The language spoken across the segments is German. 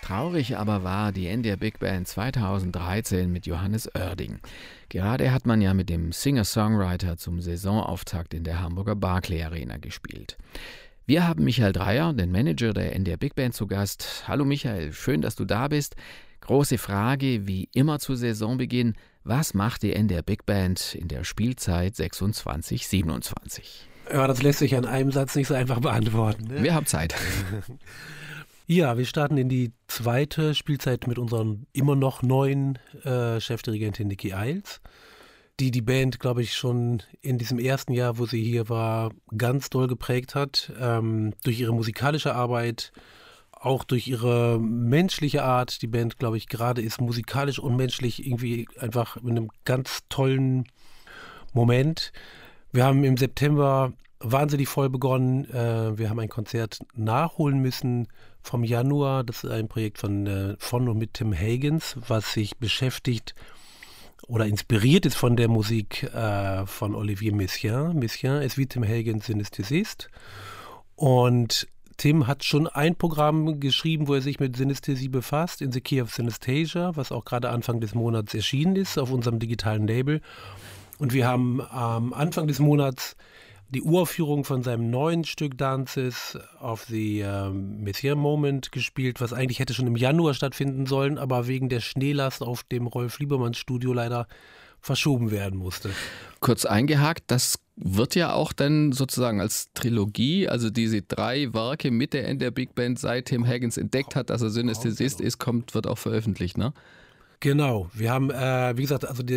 Traurig aber war die NDR Big Band 2013 mit Johannes Oerding. Gerade hat man ja mit dem Singer-Songwriter zum Saisonauftakt in der Hamburger Barclay Arena gespielt. Wir haben Michael Dreyer, den Manager der NDR Big Band, zu Gast. Hallo Michael, schön, dass du da bist. Große Frage, wie immer zu Saisonbeginn: Was macht die NDR Big Band in der Spielzeit 26/27? Ja, das lässt sich an einem Satz nicht so einfach beantworten. Ne? Wir haben Zeit. Ja, wir starten in die zweite Spielzeit mit unserem immer noch neuen Chefdirigentin Niki Eils, die Band, glaube ich, schon in diesem ersten Jahr, wo sie hier war, ganz doll geprägt hat. Durch ihre musikalische Arbeit, auch durch ihre menschliche Art. Die Band, glaube ich, gerade ist musikalisch und menschlich irgendwie einfach in einem ganz tollen Moment. Wir haben im September wahnsinnig voll begonnen. Wir haben ein Konzert nachholen müssen vom Januar. Das ist ein Projekt von und mit Tim Higgins, was sich beschäftigt oder inspiriert ist von der Musik von Olivier Messiaen. Messiaen ist wie Tim Higgins Synästhesist. Und Tim hat schon ein Programm geschrieben, wo er sich mit Synästhesie befasst, In the Key of Synesthesia, was auch gerade Anfang des Monats erschienen ist auf unserem digitalen Label. Und wir haben am Anfang des Monats die Uraufführung von seinem neuen Stück Dances of the Messiaen Moment gespielt, was eigentlich hätte schon im Januar stattfinden sollen, aber wegen der Schneelast auf dem Rolf-Liebermann-Studio leider verschoben werden musste. Kurz eingehakt, das wird ja auch dann sozusagen als Trilogie, also diese 3 Werke mit der NDR Big Band, seit Tim Higgins entdeckt hat, dass er Synästhesist ist, wird auch veröffentlicht, ne? Genau, wir haben, wie gesagt, also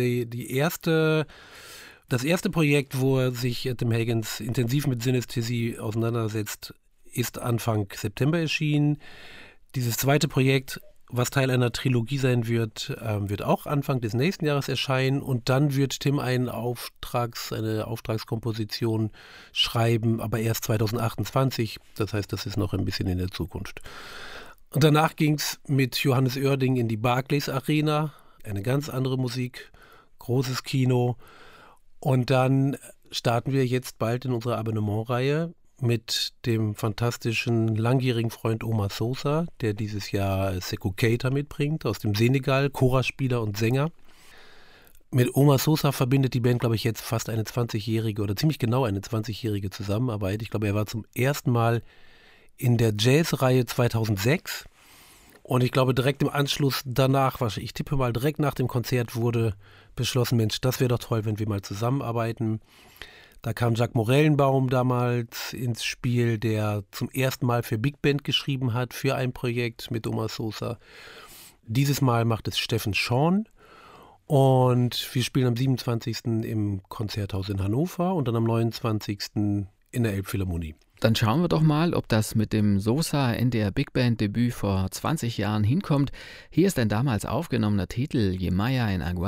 das erste Projekt, wo sich Tim Higgins intensiv mit Synästhesie auseinandersetzt, ist Anfang September erschienen. Dieses zweite Projekt, was Teil einer Trilogie sein wird, wird auch Anfang des nächsten Jahres erscheinen. Und dann wird Tim eine Auftragskomposition schreiben, aber erst 2028. Das heißt, das ist noch ein bisschen in der Zukunft. Und danach ging es mit Johannes Oerding in die Barclays Arena. Eine ganz andere Musik, großes Kino. Und dann starten wir jetzt bald in unserer Abonnementreihe mit dem fantastischen langjährigen Freund Omar Sosa, der dieses Jahr Sékou Keita mitbringt, aus dem Senegal, Chorspieler und Sänger. Mit Omar Sosa verbindet die Band, glaube ich, jetzt fast eine 20-jährige oder ziemlich genau eine 20-jährige Zusammenarbeit. Ich glaube, er war zum ersten Mal in der Jazzreihe 2006. Und ich glaube, direkt im Anschluss danach, ich tippe mal, direkt nach dem Konzert wurde beschlossen, Mensch, das wäre doch toll, wenn wir mal zusammenarbeiten. Da kam Jacques Morellenbaum damals ins Spiel, der zum ersten Mal für Big Band geschrieben hat, für ein Projekt mit Omar Sosa. Dieses Mal macht es Steffen Schorn. Und wir spielen am 27. im Konzerthaus in Hannover und dann am 29. in der Elbphilharmonie. Dann schauen wir doch mal, ob das mit dem Sosa NDR Big Band Debüt vor 20 Jahren hinkommt. Hier ist ein damals aufgenommener Titel, Yemaya in Agua.